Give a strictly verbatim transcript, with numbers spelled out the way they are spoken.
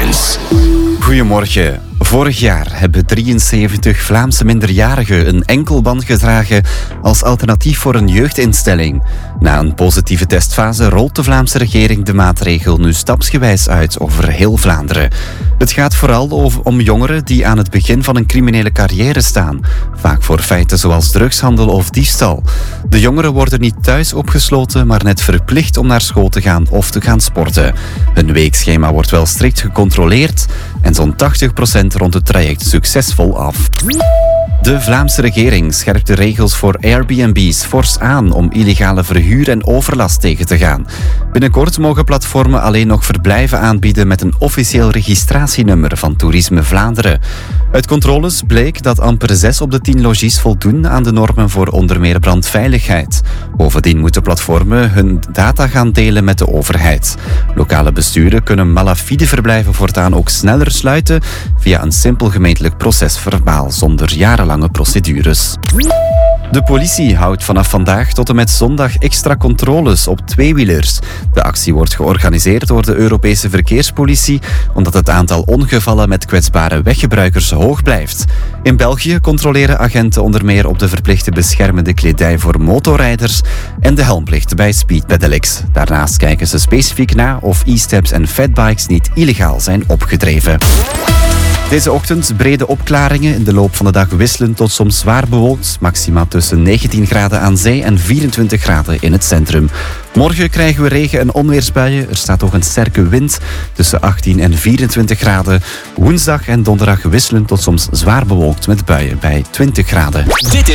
Headlines. Goedemorgen. Vorig jaar hebben drieënzeventig Vlaamse minderjarigen een enkelband gedragen als alternatief voor een jeugdinstelling. Na een positieve testfase rolt de Vlaamse regering de maatregel nu stapsgewijs uit over heel Vlaanderen. Het gaat vooral over, om jongeren die aan het begin van een criminele carrière staan, vaak voor feiten zoals drugshandel of diefstal. De jongeren worden niet thuis opgesloten, maar net verplicht om naar school te gaan of te gaan sporten. Hun weekschema wordt wel strikt gecontroleerd en zo'n tachtig procent rond het traject succesvol af. De Vlaamse regering scherpt de regels voor Airbnb's fors aan om illegale verhuur en overlast tegen te gaan. Binnenkort mogen platformen alleen nog verblijven aanbieden met een officieel registratienummer van Toerisme Vlaanderen. Uit controles bleek dat amper zes op de tien logies voldoen aan de normen voor onder meer brandveiligheid. Bovendien moeten platformen hun data gaan delen met de overheid. Lokale besturen kunnen malafide verblijven voortaan ook sneller sluiten via een simpel gemeentelijk procesverbaal zonder jarenlange procedures. De politie houdt vanaf vandaag tot en met zondag extra controles op tweewielers. De actie wordt georganiseerd door de Europese Verkeerspolitie omdat het aantal ongevallen met kwetsbare weggebruikers hoog blijft. In België controleren agenten onder meer op de verplichte beschermende kledij voor motorrijders en de helmplicht bij speedpedelecs. Daarnaast kijken ze specifiek na of e-steps en fatbikes niet illegaal zijn opgedreven. Deze ochtend brede opklaringen, in de loop van de dag wisselend tot soms zwaar bewolkt. Maxima tussen negentien graden aan zee en vierentwintig graden in het centrum. Morgen krijgen we regen- en onweersbuien. Er staat ook een sterke wind tussen achttien en vierentwintig graden. Woensdag en donderdag wisselend tot soms zwaar bewolkt met buien bij twintig graden.